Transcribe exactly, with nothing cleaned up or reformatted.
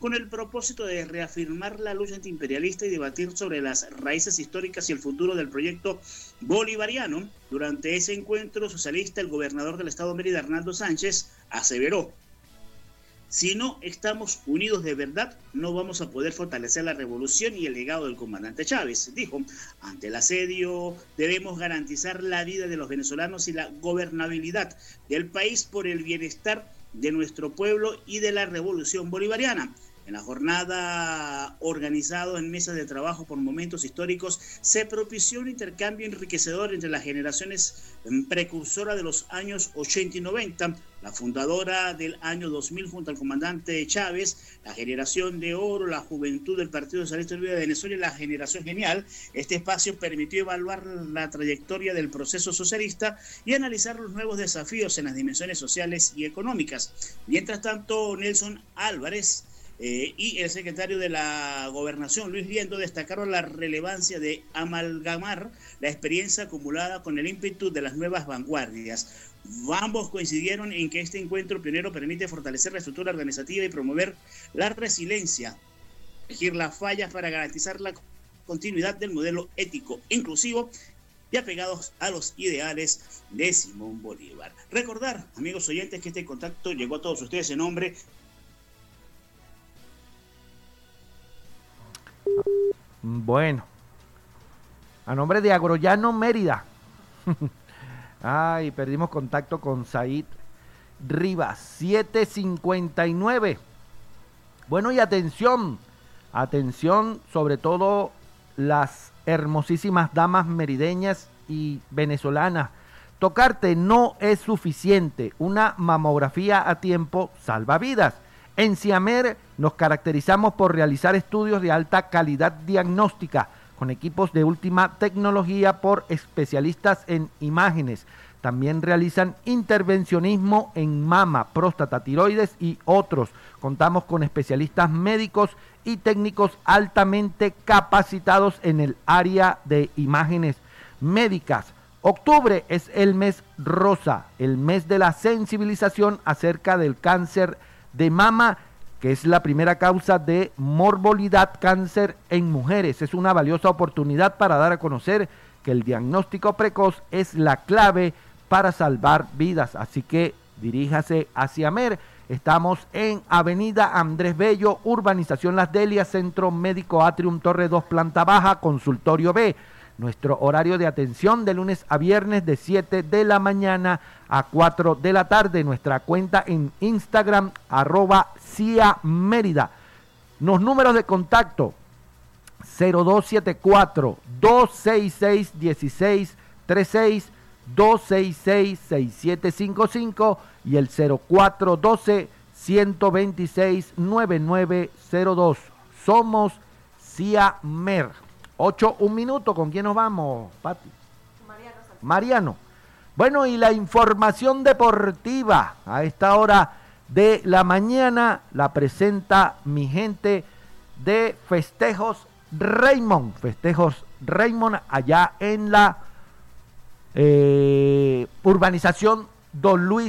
con el propósito de reafirmar la lucha antiimperialista y debatir sobre las raíces históricas y el futuro del proyecto bolivariano. Durante ese encuentro socialista, el gobernador del estado Mérida, Arnaldo Sánchez, aseveró: si no estamos unidos de verdad, no vamos a poder fortalecer la revolución y el legado del comandante Chávez. Dijo, ante el asedio debemos garantizar la vida de los venezolanos y la gobernabilidad del país por el bienestar de nuestro pueblo y de la revolución bolivariana. En la jornada organizada en mesas de trabajo por momentos históricos, se propició un intercambio enriquecedor entre las generaciones precursoras de los años ochenta y noventa, la fundadora del año dos mil junto al comandante Chávez, la generación de oro, la juventud del Partido Socialista Unido de Venezuela y la generación genial. Este espacio permitió evaluar la trayectoria del proceso socialista y analizar los nuevos desafíos en las dimensiones sociales y económicas. Mientras tanto, Nelson Álvarez Eh, y el secretario de la Gobernación, Luis Liendo, destacaron la relevancia de amalgamar la experiencia acumulada con el ímpetu de las nuevas vanguardias. Ambos coincidieron en que este encuentro pionero permite fortalecer la estructura organizativa y promover la resiliencia, corregir las fallas para garantizar la continuidad del modelo ético inclusivo y apegados a los ideales de Simón Bolívar. Recordar, amigos oyentes, que este contacto llegó a todos ustedes en nombre Bueno, a nombre de Agrollano Mérida. Ay, perdimos contacto con Said Rivas, siete cincuenta y nueve. Bueno, y atención, atención, sobre todo las hermosísimas damas merideñas y venezolanas. Tocarte no es suficiente, una mamografía a tiempo salva vidas. En Siamer nos caracterizamos por realizar estudios de alta calidad diagnóstica con equipos de última tecnología por especialistas en imágenes. También realizan intervencionismo en mama, próstata, tiroides y otros. Contamos con especialistas médicos y técnicos altamente capacitados en el área de imágenes médicas. Octubre es el mes rosa, el mes de la sensibilización acerca del cáncer de mama, que es la primera causa de morbilidad cáncer en mujeres. Es una valiosa oportunidad para dar a conocer que el diagnóstico precoz es la clave para salvar vidas. Así que diríjase hacia Mer. Estamos en Avenida Andrés Bello, Urbanización Las Delias, Centro Médico Atrium Torre dos, planta baja, Consultorio B. Nuestro horario de atención de lunes a viernes de siete de la mañana a cuatro de la tarde. Nuestra cuenta en Instagram, arroba Cia Mérida. Los números de contacto, cero dos siete cuatro, dos seis seis, uno seis tres seis, dos seis seis, seis siete cinco cinco y el cero cuatro uno dos, uno dos seis, nueve nueve cero dos. Somos Cia Mer. Ocho, un minuto, ¿con quién nos vamos, Pati? Mariano. Mariano. Bueno, y la información deportiva a esta hora de la mañana la presenta mi gente de Festejos Raymond. Festejos Raymond allá en la eh, urbanización Don Luis